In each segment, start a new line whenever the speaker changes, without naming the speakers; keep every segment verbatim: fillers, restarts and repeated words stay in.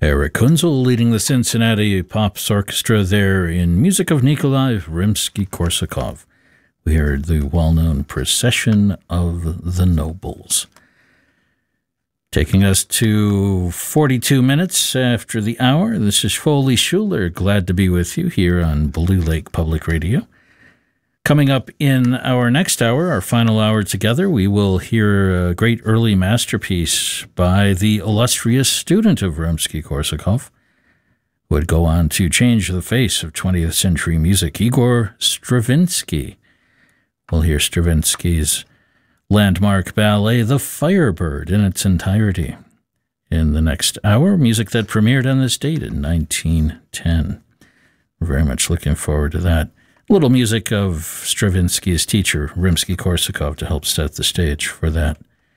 Eric Kunzel leading the Cincinnati Pops Orchestra there in music of Nikolai Rimsky-Korsakov. We heard the well-known Procession of the Nobles. Taking us to forty-two minutes after the hour, this is Foley Schuler. Glad to be with you here on Blue Lake Public Radio. Coming up in our next hour, our final hour together, we will hear a great early masterpiece by the illustrious student of Rimsky-Korsakov, who would go on to change the face of twentieth century music, Igor Stravinsky. We'll hear Stravinsky's landmark ballet, The Firebird, in its entirety. In the next hour, music that premiered on this date in nineteen ten. We're very much looking forward to that. A little music of Stravinsky's teacher, Rimsky-Korsakov, to help set the stage for that.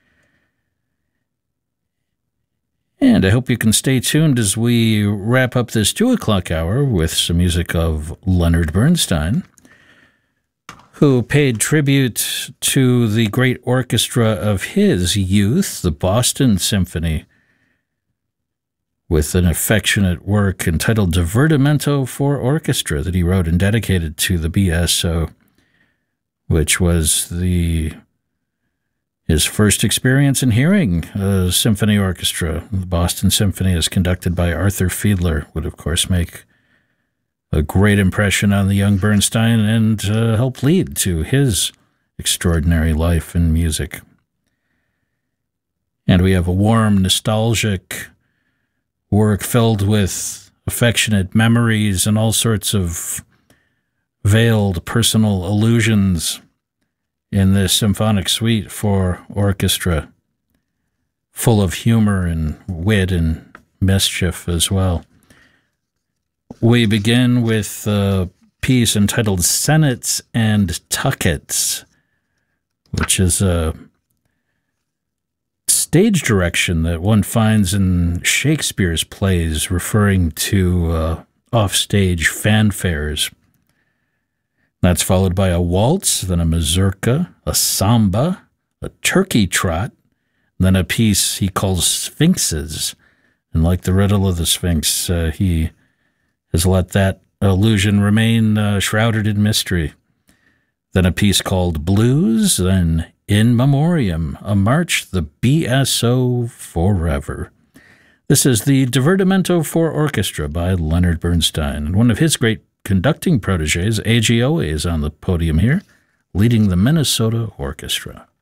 And I hope you can stay tuned as we wrap up this two o'clock hour with some music of Leonard Bernstein, who paid tribute to the great orchestra of his youth, the Boston Symphony, with an affectionate work entitled Divertimento for Orchestra that he wrote and dedicated to the B S O, which was the his first experience in hearing a symphony orchestra. The Boston Symphony, as conducted by Arthur Fiedler, would of course make a great impression on the young Bernstein and uh, help lead to his extraordinary life in music. And we have a warm, nostalgic work filled with affectionate memories and all sorts of veiled personal allusions in this symphonic suite for orchestra, full of humor and wit and mischief as well. We begin with a piece entitled Sonnets and Tuckets, which is a stage direction that one finds in Shakespeare's plays referring to uh, offstage fanfares. That's followed by a waltz, then a mazurka, a samba, a turkey trot, then a piece he calls Sphinxes. And like the riddle of the Sphinx, uh, he has let that illusion remain uh, shrouded in mystery. Then a piece called Blues, then In Memoriam, a march, the B S O forever. This is the Divertimento for Orchestra by Leonard Bernstein. And one of his great conducting protégés, A G O A, is on the podium here, leading the Minnesota Orchestra.